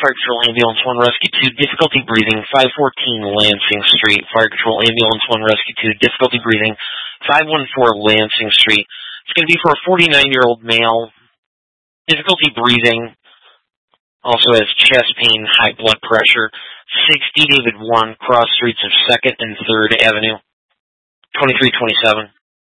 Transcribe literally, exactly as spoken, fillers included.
Fire Control Ambulance one Rescue two, difficulty breathing, five fourteen Lansing Street. Fire Control Ambulance one Rescue two, difficulty breathing, five one four Lansing Street. It's going to be for a forty-nine-year-old male, difficulty breathing, also has chest pain, high blood pressure, sixty David one, cross streets of second and third Avenue, twenty-three twenty-seven.